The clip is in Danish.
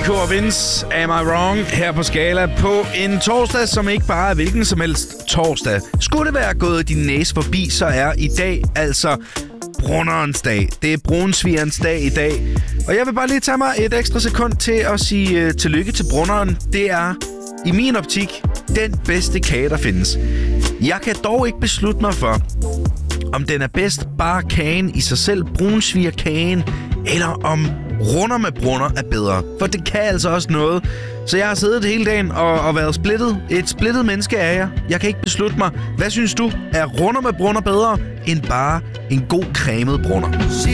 DK og Vince, Am I Wrong, her på Skala på en torsdag, som ikke bare er hvilken som helst torsdag. Skulle det være gået din næse forbi, så er i dag altså brunnerens dag. Det er brunsvigerens dag i dag. Og jeg vil bare lige tage mig et ekstra sekund til at sige tillykke til brunneren. Det er i min optik den bedste kage, der findes. Jeg kan dog ikke beslutte mig for, om den er bedst bare kagen i sig selv, brunsvigerkagen, eller om runder med brunner er bedre. For det kan altså også noget. Så jeg har siddet hele dagen og været splittet. Et splittet menneske er jeg. Jeg kan ikke beslutte mig. Hvad synes du? Er runder med brunner bedre end bare en god cremet brunner?